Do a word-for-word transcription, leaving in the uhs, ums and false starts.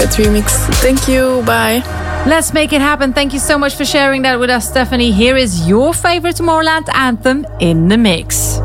that remix. Thank you. Bye. Let's make it happen. Thank you so much for sharing that with us, Stephanie. Here is your favorite Tomorrowland anthem in the mix.